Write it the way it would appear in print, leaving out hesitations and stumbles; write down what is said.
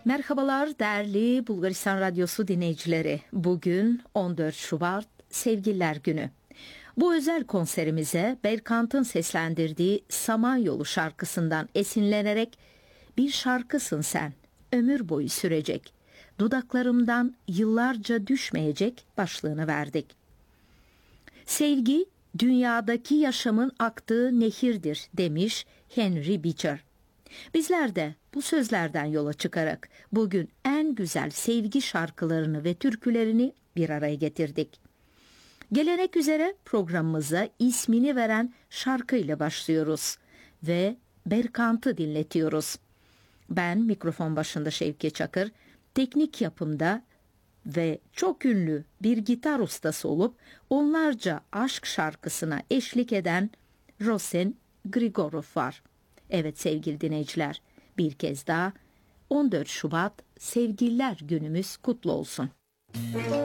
Merhabalar değerli Bulgaristan Radyosu dinleyicileri. Bugün 14 Şubat Sevgililer Günü. Bu özel konserimize Berkant'ın seslendirdiği Samanyolu şarkısından esinlenerek "Bir şarkısın sen, ömür boyu sürecek, dudaklarımdan yıllarca düşmeyecek" başlığını verdik. Sevgi, dünyadaki yaşamın aktığı nehirdir demiş Henry Beecher. Bizler de bu sözlerden yola çıkarak bugün en güzel sevgi şarkılarını ve türkülerini bir araya getirdik. Gelenek üzere programımıza ismini veren şarkıyla başlıyoruz ve Berkant'ı dinletiyoruz. Ben mikrofon başında Şevke Çakır, teknik yapımda ve çok ünlü bir gitar ustası olup onlarca aşk şarkısına eşlik eden Rosen Grigorov var. Evet sevgili dinleyiciler, bir kez daha 14 Şubat Sevgililer Günümüz kutlu olsun.